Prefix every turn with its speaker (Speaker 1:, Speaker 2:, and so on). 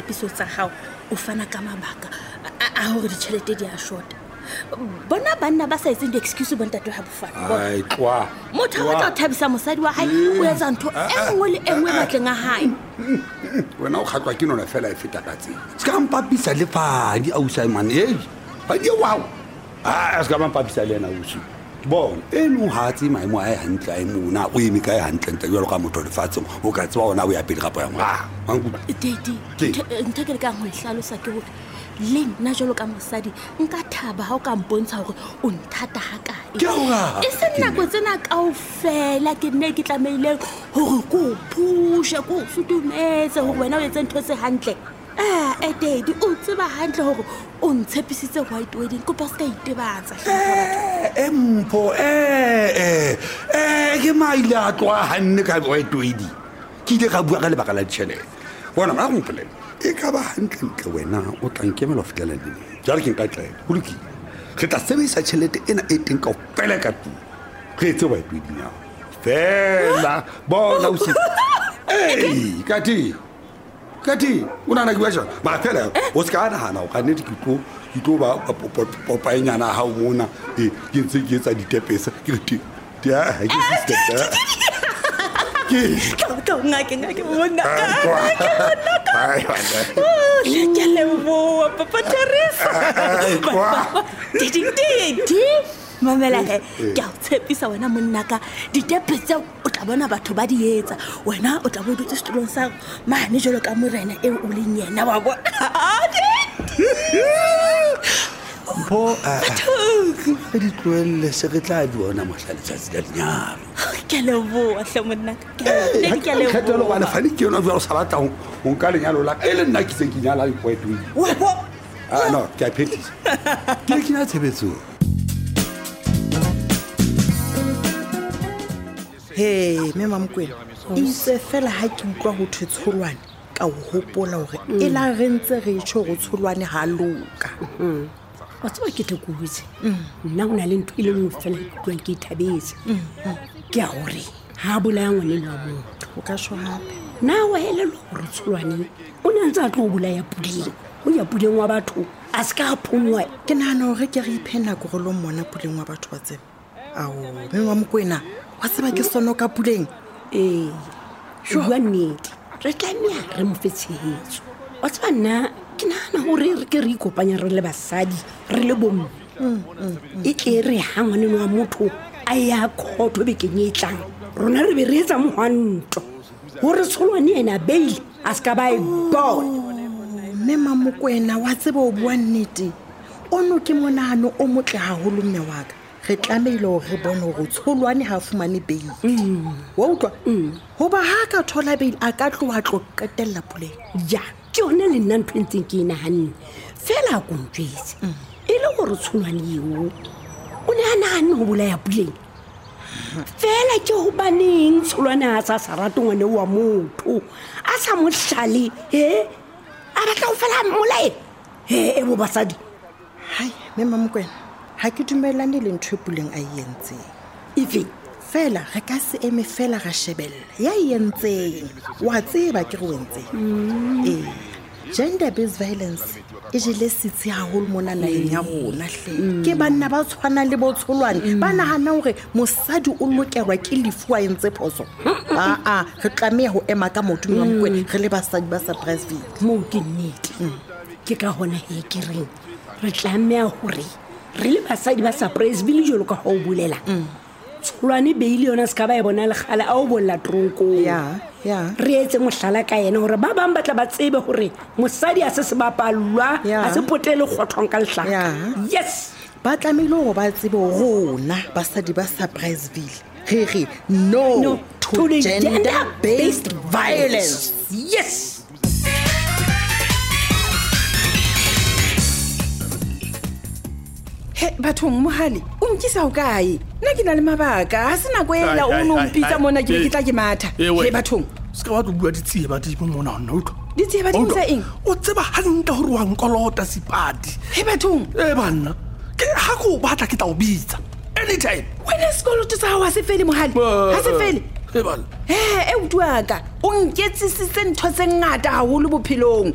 Speaker 1: dipapiso tsa hao o fana ka mabaka a hore ditjhelete di a shota. Bona banna ba sa etseng di-excuse bontate ha bofana.
Speaker 2: Ai twa.
Speaker 1: Motho o tla thabisa mosadi wa hae o etsa ntho e nngwe le e nngwe matleng a hae.
Speaker 2: Wena o khatlwa ke nona fela e feta ka tsela. Ska mpapisa le fadi ausa man ba di wow. Ska mpapisa le na usu. Bon, eno hatsi maimo a hantle a mona o eme ka hantle ntle jalo ka motho le fatseng o ka tswa ona o ya pele gapo ya mra.
Speaker 1: Daddy, nteke le ka go ihlalosa ke hore le nna jalo ka mosadi nka thaba ha o ka mpontsha hore o nthata ha kae. E se nako tsena kaofela ke nne ke tlameile hore ko pushe ko futumetse hore wena o etse ntho se hantle. Daddy o tseba hantle hore o ntshepisitse white wedding ko pa ska itebatsa.
Speaker 2: Empo ke maila twa hanne ka white wedding. Ke ile ka bua ka le bakala ditšhelete. Bona ba go mpolele e ka ba hantle wena o tla nkemela of tlela le jalo ke nka tlela go loki re tla sebedisa tšhelete ena e teng ka fela ka tu re etse white wedding ya fela bona o se Kati, una na kiwasha. Ma fela, o ska na hana o ka nne ke tlo ba popanyana ha o mona ke ntse ke etsa ditepesa ke ti dia ha ke sister.
Speaker 1: Ka ngake bona. Ai wala. Ke lebo papa Teresa. Di. Mamela ke a tshepisa wena monna ka ditepesa o tla bona batho ba di etsa wena o tla bo dutse setulong sa mane jolo ka morena e o leng yena wa bona
Speaker 2: bo di tloelle se re tla di bona mohlale tsatsi la dinyalo
Speaker 1: ke lebo hle monna ke lebo
Speaker 2: ke tlo bana fani ke yona jwa sa batla ho nka lenyalo la e le nna ke se ke nyala le poetry no ke a phethisa ke na tshebetso.
Speaker 3: Hey, mema Mokwena. Itse fela ha ke utlwa ho thwe tsholwane ka o hopola hore e la rentse re tsho go tsholwane ha loka.
Speaker 4: Wa tswa ke te kutse. Nna una le ntho ile mo fela ke ke thabetse. Ke a hore ha bolaya ngwane le wa motho
Speaker 3: O ka sho hape.
Speaker 4: Na wa hele lo hore tsholwane o ne ntse a tlo bolaya puleng. O ya puleng wa batho a ska phunwa.
Speaker 3: Ke nahana hore ke re iphena go lo mona puleng wa batho ba tsena. Ao, mema Mokwena. Wa tseba ke sono ka puleng
Speaker 4: jwa nnete re tlamea re mo fetshehetso wa tseba nna ke nahana hore re ke re ikopanya re le basadi re le bomme e tle re hangwane wa motho a ya khotho be ke nyetlang rona re be re etsa mohwanto hore tsholwane ena beile a ska ba e bona.
Speaker 3: Mema Mokwena wa tseba o bua nnete ono ke monahano o motle haholo mme wa ka re tlameile re bone hore tsholwane ha fumane beile wa utlwa hoba ha ka thola beile a ka tloa tlo qetella puleng
Speaker 4: ja ke yona le nna ntho ntseng ke inahanne fela go ntjwetse e le gore tsholwane eo o ne a nahanne ho bolaya puleng fela ke ho baneng tsholwane a sa rate ngwane wa motho a sa mo hlale a batla ho fela molae e bo basadi
Speaker 3: hai mema Mokwena ha ke dumelane le ntho puleng a yentseng
Speaker 4: ife
Speaker 3: fela re ka se eme fela ga shebella ya yentseng wa tseba ke go wentseng gender based violence e jele sitse haholo mona naeng ya rona hle ke banna ba tshwana le bo tsholwane ba nahana hore mosadi o lokelwa ke lefu a entse phoso re tlameha ho ema ka motho wa Mokwena re le basadi ba Surpriseville
Speaker 4: mo ke nnete ke ka hona he ke reng re tlameha hore re le basadi ba Surpriseville jolo ka ho bulela tsholwane beile yona ska ba e bona le gale a o bolla tronko
Speaker 3: ya
Speaker 4: re etse mohlala ka yena hore ba bang batla ba tsebe hore mosadi a se bapalwa a se potele kgothong ka lehlaka yes
Speaker 3: ba tlamile go ba tsebe rona basadi ba Surpriseville re no to gender based violence
Speaker 4: yes.
Speaker 5: He bathong mohale o nkisa ho kae nna ke na le mabaka ha sena go ela o no mpitsa mona ke tla ke matha he bathong
Speaker 6: ska wa bua ditsie ba di mona no utlo
Speaker 5: ditsie ba di ntse eng
Speaker 6: o tseba hantle hore wa nkolota sipadi
Speaker 5: he bathong
Speaker 6: banna ke ha go batla ke tla o bitsa anytime
Speaker 5: wena sekoloto sa ha se fele mohale ha se fele
Speaker 6: he bana
Speaker 5: e utlwaka o nketsisitse ntho tse ngata haholo bophelong